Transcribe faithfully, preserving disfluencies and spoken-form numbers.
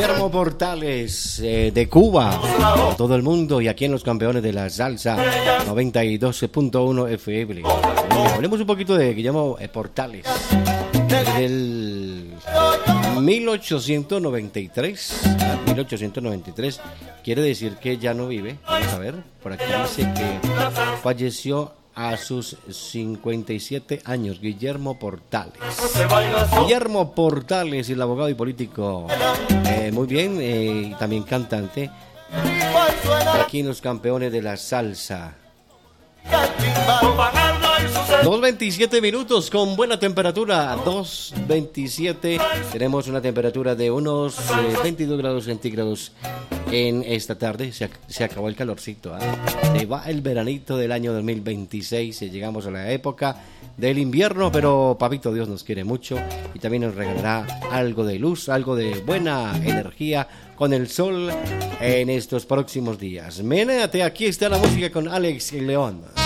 Guillermo Portales, eh, de Cuba, a todo el mundo, y aquí en los campeones de la salsa noventa y dos punto uno F M. Hablemos un poquito de Guillermo eh, Portales, del mil ochocientos noventa y tres a mil ochocientos noventa y tres, quiere decir que ya no vive. Vamos a ver, por aquí dice que falleció a sus cincuenta y siete años, Guillermo Portales. Guillermo Portales, el abogado y político, eh, muy bien, eh, también cantante, aquí en los campeones de la salsa. dos veintisiete minutos con buena temperatura, dos veintisiete. Tenemos una temperatura de unos eh, veintidós grados centígrados en esta tarde. Se, se acabó el calorcito, ¿eh? Se va el veranito del año dos mil veintiséis. Y llegamos a la época del invierno, pero Papito Dios nos quiere mucho y también nos regalará algo de luz, algo de buena energía con el sol en estos próximos días. Menéate, aquí está la música con Alex León.